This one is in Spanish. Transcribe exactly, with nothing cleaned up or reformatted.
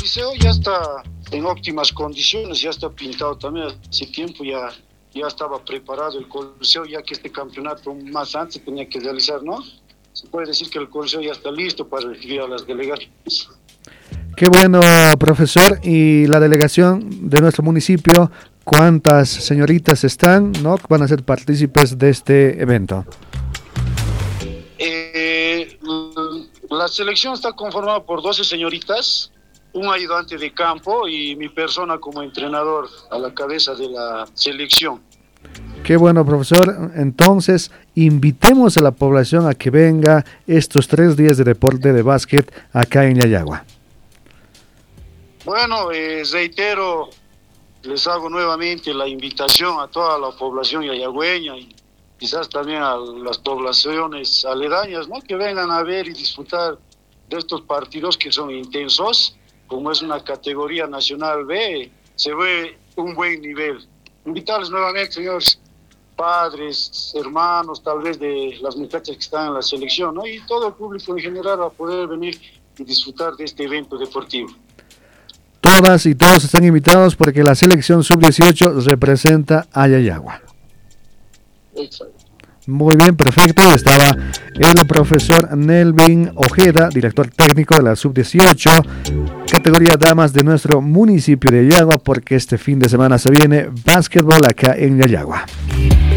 Coliseo ya está en óptimas condiciones, ya está pintado también. Hace tiempo ya, ya estaba preparado el Coliseo, ya que este campeonato más antes tenía que realizar, ¿no? Se puede decir que el Coliseo ya está listo para recibir a las delegaciones. Qué bueno, profesor. Y la delegación de nuestro municipio, ¿cuántas señoritas están, no, van a ser partícipes de este evento? Eh, la selección está conformada por doce señoritas, un ayudante de campo y mi persona como entrenador a la cabeza de la selección. Qué bueno, profesor. Entonces, invitemos a la población a que venga estos tres días de deporte de básquet acá en Yayagua. Bueno, eh, reitero, les hago nuevamente la invitación a toda la población yayagüeña y quizás también a las poblaciones aledañas, ¿no? Que vengan a ver y disfrutar de estos partidos que son intensos, como es una categoría nacional B, se ve un buen nivel. Invitarles nuevamente, señores padres, hermanos, tal vez de las muchachas que están en la selección, ¿no? Y todo el público en general a poder venir y disfrutar de este evento deportivo. Todas y todos están invitados porque la selección sub dieciocho representa a Yayagua. Exacto. Muy bien, perfecto. Estaba el profesor Nelvin Ojeda, director técnico de la sub dieciocho, categoría damas de nuestro municipio de Yayagua, porque este fin de semana se viene básquetbol acá en Yayagua.